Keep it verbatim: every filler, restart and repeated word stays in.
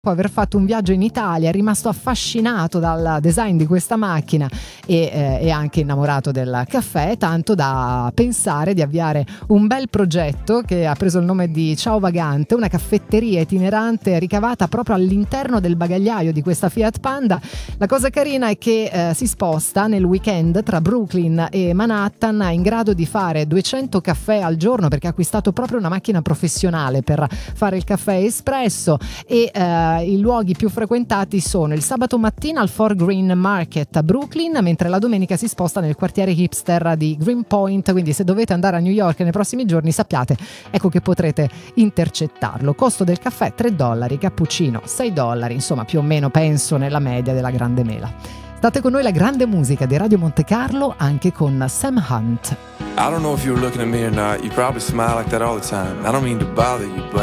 Dopo aver fatto un viaggio in Italia è rimasto affascinato dal design di questa macchina e eh, è anche innamorato del caffè, tanto da pensare di avviare un bel progetto che ha preso il nome di Ciao Vagante, una caffetteria itinerante ricavata proprio all'interno del bagagliaio di questa Fiat Panda. La cosa carina è che eh, si sposta nel weekend tra Brooklyn e Manhattan, in grado di fare duecento caffè al giorno, perché ha acquistato proprio una macchina professionale per fare il caffè espresso. E eh, i luoghi più frequentati sono il sabato mattina al Fort Greene Market a Brooklyn, mentre la domenica si sposta nel quartiere hipster di Greenpoint. Quindi se dovete andare a New York nei prossimi giorni, sappiate ecco che potrete intercettarlo. Costo del caffè tre dollari, cappuccino sei dollari, insomma più o meno penso nella media della Grande Mela. State con noi, la grande musica di Radio Monte Carlo, anche con Sam Hunt. I don't know if you were looking at me or not. You probably smile like that all the time. I don't mean to bother you, but